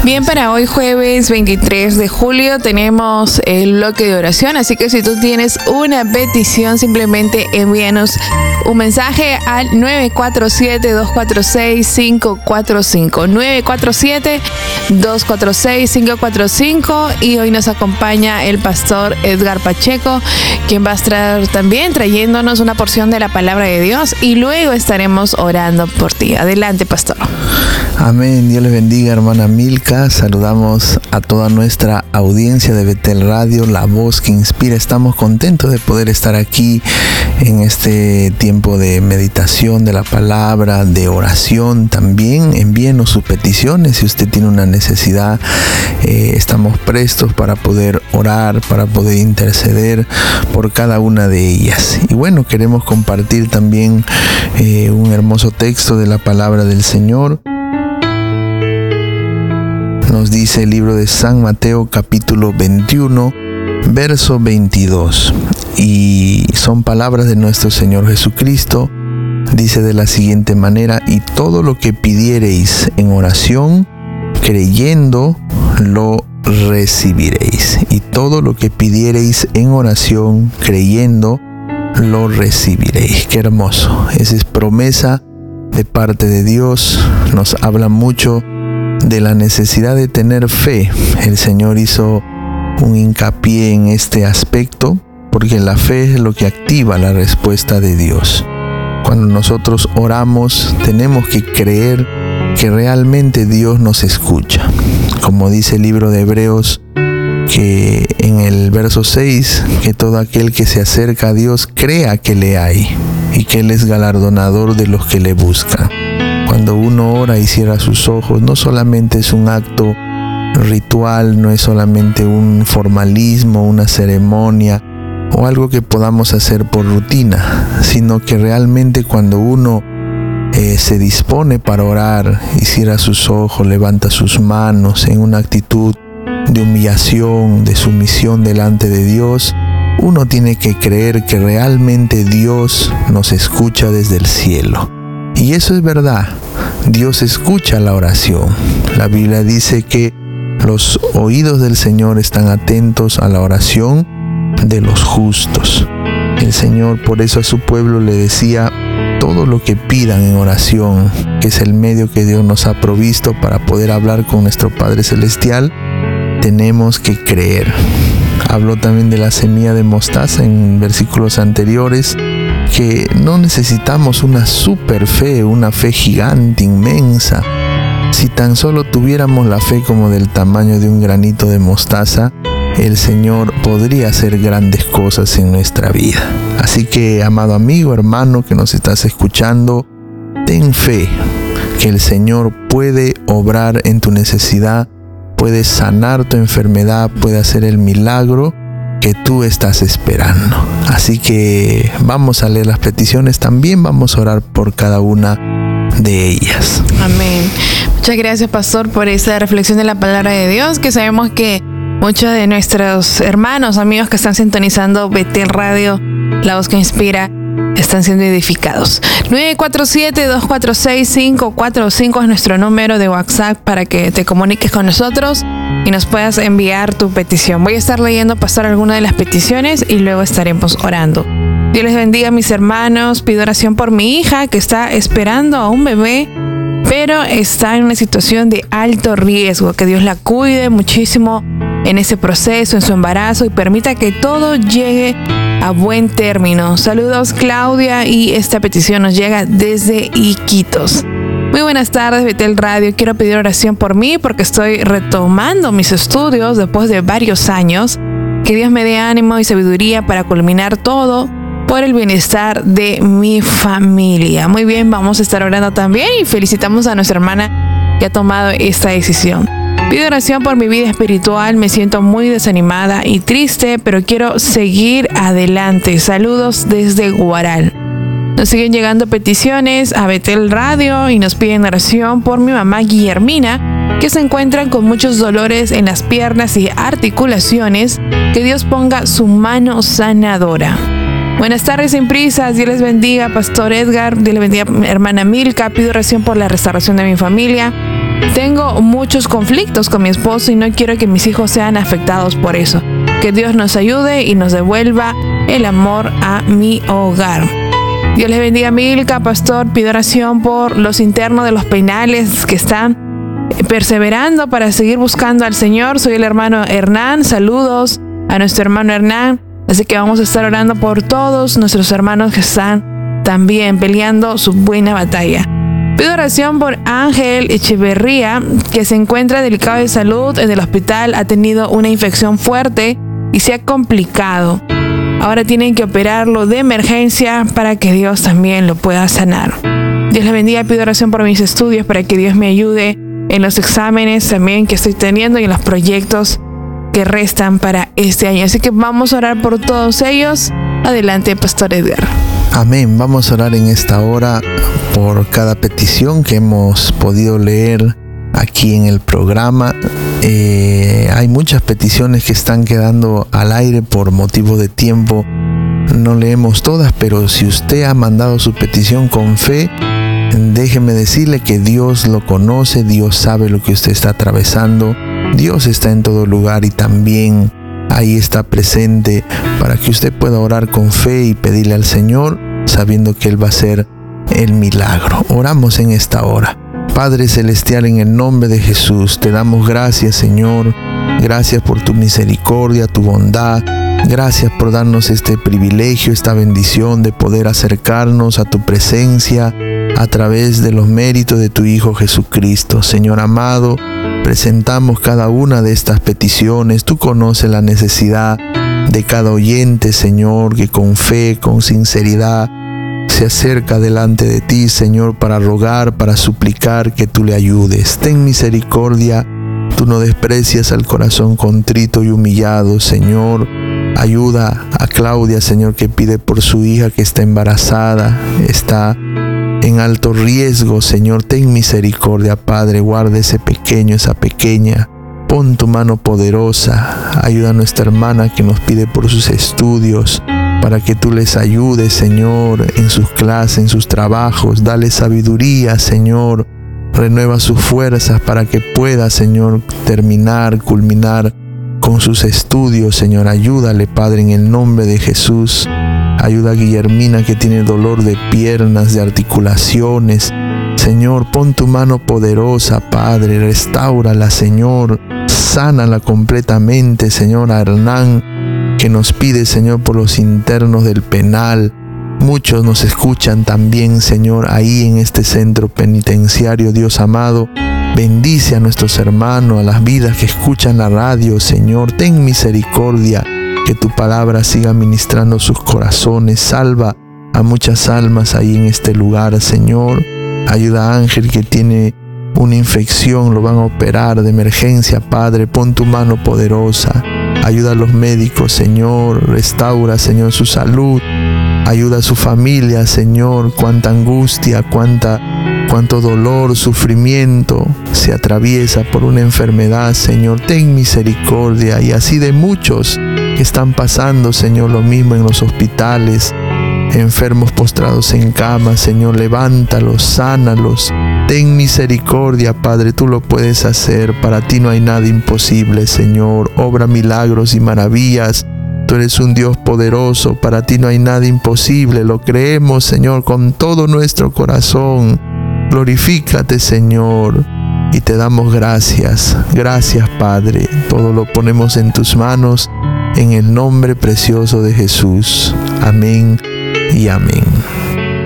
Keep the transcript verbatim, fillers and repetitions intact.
Bien, para hoy jueves veintitrés de julio tenemos el bloque de oración, así que si tú tienes una petición, simplemente envíanos un mensaje al nueve cuatro siete, dos cuatro seis, cinco cuatro cinco, nueve cuatro siete, dos cuatro seis, cinco cuatro cinco, y hoy nos acompaña el pastor Edgar Pacheco, quien va a estar también trayéndonos una porción de la palabra de Dios y luego estaremos orando por ti. Adelante, pastor. Amén. Dios les bendiga, hermana Milka. Saludamos a toda nuestra audiencia de Betel Radio, la voz que inspira. Estamos contentos de poder estar aquí en este tiempo de meditación de la palabra, de oración. También envíenos sus peticiones. Si usted tiene una necesidad, eh, estamos prestos para poder orar, para poder interceder por cada una de ellas. Y bueno, queremos compartir también eh, un hermoso texto de la palabra del Señor. Nos dice el libro de San Mateo capítulo veintiuno, verso veintidós, y son palabras de nuestro Señor Jesucristo. Dice de la siguiente manera: y todo lo que pidiereis en oración, creyendo, lo recibiréis. Y todo lo que pidiereis en oración, creyendo, lo recibiréis. Qué hermoso. Esa es promesa de parte de Dios. Nos habla mucho de la necesidad de tener fe. El Señor hizo un hincapié en este aspecto porque la fe es lo que activa la respuesta de Dios. Cuando nosotros oramos, tenemos que creer que realmente Dios nos escucha. Como dice el libro de Hebreos, que en el verso seis, que todo aquel que se acerca a Dios crea que le hay y que Él es galardonador de los que le buscan. Cuando uno ora y cierra sus ojos, no solamente es un acto ritual, no es solamente un formalismo, una ceremonia o algo que podamos hacer por rutina, sino que realmente cuando uno eh, se dispone para orar y cierra sus ojos, levanta sus manos en una actitud de humillación, de sumisión delante de Dios, uno tiene que creer que realmente Dios nos escucha desde el cielo. Y eso es verdad. Dios escucha la oración. La Biblia dice que los oídos del Señor están atentos a la oración de los justos. El Señor por eso a su pueblo le decía: todo lo que pidan en oración, que es el medio que Dios nos ha provisto para poder hablar con nuestro Padre Celestial, tenemos que creer. Habló también de la semilla de mostaza en versículos anteriores, que no necesitamos una super fe, una fe gigante, inmensa. Si tan solo tuviéramos la fe como del tamaño de un granito de mostaza, el Señor podría hacer grandes cosas en nuestra vida. Así que, amado amigo, hermano que nos estás escuchando, ten fe que el Señor puede obrar en tu necesidad, puede sanar tu enfermedad, puede hacer el milagro que tú estás esperando. Así que vamos a leer las peticiones, también vamos a orar por cada una de ellas. Amén. Muchas gracias, pastor, por esa reflexión de la palabra de Dios, que sabemos que muchos de nuestros hermanos, amigos que están sintonizando Betel Radio, la voz que inspira, están siendo edificados. nueve cuatro siete, dos cuatro seis, cinco cuatro cinco es nuestro número de WhatsApp para que te comuniques con nosotros y nos puedas enviar tu petición. Voy a estar leyendo, pastor, algunas de las peticiones y luego estaremos orando. Dios les bendiga, mis hermanos. Pido oración por mi hija que está esperando a un bebé, pero está en una situación de alto riesgo. Que Dios la cuide muchísimo en ese proceso, en su embarazo, y permita que todo llegue a buen término. Saludos, Claudia, y esta petición nos llega desde Iquitos. Muy buenas tardes, Betel Radio. Quiero pedir oración por mí porque estoy retomando mis estudios después de varios años. Que Dios me dé ánimo y sabiduría para culminar todo por el bienestar de mi familia. Muy bien, vamos a estar orando también y felicitamos a nuestra hermana que ha tomado esta decisión. Pido oración por mi vida espiritual. Me siento muy desanimada y triste, pero quiero seguir adelante. Saludos desde Guaral. Nos siguen llegando peticiones a Betel Radio y nos piden oración por mi mamá Guillermina, que se encuentra con muchos dolores en las piernas y articulaciones. Que Dios ponga su mano sanadora. Buenas tardes, sin prisas. Dios les bendiga, pastor Edgar. Dios les bendiga, hermana Milka. Pido oración por la restauración de mi familia. Tengo muchos conflictos con mi esposo y no quiero que mis hijos sean afectados por eso. Que Dios nos ayude y nos devuelva el amor a mi hogar. Dios les bendiga, Milka, pastor. Pido oración por los internos de los penales que están perseverando para seguir buscando al Señor. Soy el hermano Hernán. Saludos a nuestro hermano Hernán. Así que vamos a estar orando por todos nuestros hermanos que están también peleando su buena batalla. Pido oración por Ángel Echeverría, que se encuentra delicado de salud en el hospital. Ha tenido una infección fuerte y se ha complicado. Ahora tienen que operarlo de emergencia para que Dios también lo pueda sanar. Dios les bendiga. Pido oración por mis estudios para que Dios me ayude en los exámenes también que estoy teniendo y en los proyectos que restan para este año. Así que vamos a orar por todos ellos. Adelante, Pastor Edgar. Amén. Vamos a orar en esta hora por cada petición que hemos podido leer aquí en el programa. Eh, hay muchas peticiones que están quedando al aire por motivo de tiempo. No leemos todas, pero si usted ha mandado su petición con fe, déjeme decirle que Dios lo conoce, Dios sabe lo que usted está atravesando. Dios está en todo lugar y también ahí está presente para que usted pueda orar con fe y pedirle al Señor, sabiendo que Él va a hacer el milagro. Oramos en esta hora. Padre Celestial, en el nombre de Jesús, te damos gracias, Señor. Gracias por tu misericordia, tu bondad. Gracias por darnos este privilegio, esta bendición de poder acercarnos a tu presencia a través de los méritos de tu Hijo Jesucristo. Señor amado, presentamos cada una de estas peticiones. Tú conoces la necesidad de cada oyente, Señor, que con fe, con sinceridad, se acerca delante de ti, Señor, para rogar, para suplicar que tú le ayudes. Ten misericordia, tú no desprecias al corazón contrito y humillado, Señor. Ayuda a Claudia, Señor, que pide por su hija que está embarazada, está en alto riesgo, Señor. Ten misericordia, Padre, guarda ese pequeño, esa pequeña. Pon tu mano poderosa, ayuda a nuestra hermana que nos pide por sus estudios, para que tú les ayudes, Señor, en sus clases, en sus trabajos. Dale sabiduría, Señor. Renueva sus fuerzas para que pueda, Señor, terminar, culminar con sus estudios, Señor. Ayúdale, Padre, en el nombre de Jesús. Ayuda a Guillermina, que tiene dolor de piernas, de articulaciones. Señor, pon tu mano poderosa, Padre. Restáurala, Señor. Sánala completamente, Señor. A Hernán, que nos pide, Señor, por los internos del penal. Muchos nos escuchan también, Señor, ahí en este centro penitenciario. Dios amado, bendice a nuestros hermanos, a las vidas que escuchan la radio, Señor. Ten misericordia, que tu palabra siga ministrando sus corazones. Salva a muchas almas ahí en este lugar, Señor. Ayuda a Ángel, que tiene una infección, lo van a operar de emergencia, Padre. Pon tu mano poderosa. Ayuda a los médicos, Señor. Restaura, Señor, su salud. Ayuda a su familia, Señor. Cuánta angustia, cuánta, cuánto dolor, sufrimiento se atraviesa por una enfermedad, Señor. Ten misericordia, y así de muchos que están pasando, Señor, lo mismo en los hospitales, enfermos postrados en cama, Señor. Levántalos, sánalos. Ten misericordia, Padre, tú lo puedes hacer. Para ti no hay nada imposible, Señor. Obra milagros y maravillas. Tú eres un Dios poderoso, para ti no hay nada imposible. Lo creemos, Señor, con todo nuestro corazón. Glorifícate, Señor, y te damos gracias. Gracias, Padre. Todo lo ponemos en tus manos, en el nombre precioso de Jesús. Amén y amén.